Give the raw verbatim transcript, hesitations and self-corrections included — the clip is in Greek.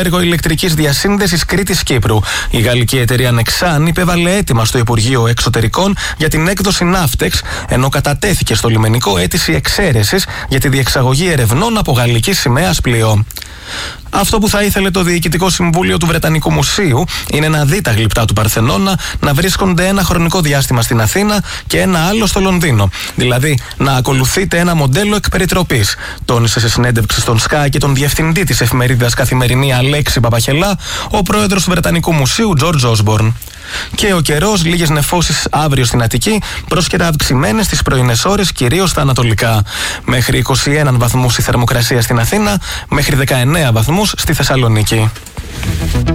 έργο ηλεκτρικής διασύνδεσης Κρήτης-Κύπρου. Η γαλλική εταιρεία Nexan υπέβαλε αίτημα στο Υπουργείο Εξωτερικών για την έκδοση Ναύτεξ, ενώ κατατέθηκε στο λιμενικό αίτηση εξαίρεσης για τη διεξαγωγή ερευνών από γαλλική σημαία πλοίο. Αυτό που θα ήθελε το Διοικητικό Συμβούλιο του Βρετανικού Μουσείου είναι να δει τα γλυπτά του Παρθενώνα να βρίσκονται ένα χρονικό διάστημα στην Αθήνα και ένα άλλο στο Λονδίνο. Δηλαδή να ακολουθείται ένα μοντέλο εκ περιτροπής, τόνισε σε συνέντευξη στον Sky και τον διευθυντή της εφημερίδας Καθημερινή Αλέξη Παπαχελά ο πρόεδρος του Βρετανικού Μουσείου George Osborne. Και ο καιρός, λίγες νεφώσεις αύριο στην Αττική, πρόσκαιρα αυξημένες τις πρωινές ώρες, κυρίως στα ανατολικά. Μέχρι είκοσι ένα βαθμούς η θερμοκρασία στην Αθήνα, μέχρι δεκαεννέα βαθμούς στη Θεσσαλονίκη.